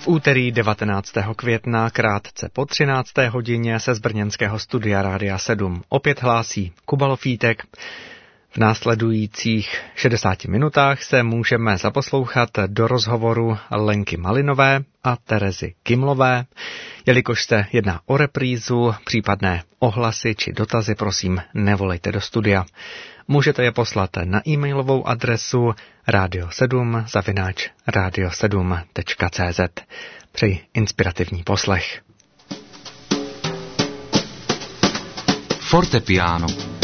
V úterý 19. května krátce po 13. hodině se z brněnského studia Rádia 7 opět hlásí Kuba Lofítek. V následujících 60 minutách se můžeme zaposlouchat do rozhovoru Lenky Malinové a Terezy Kimlové. Jelikož se jedná o reprízu, případné ohlasy či dotazy, prosím, nevolejte do studia. Můžete je poslat na e-mailovou adresu radio7@radio7.cz. Přeji inspirativní poslech. Fortepiano.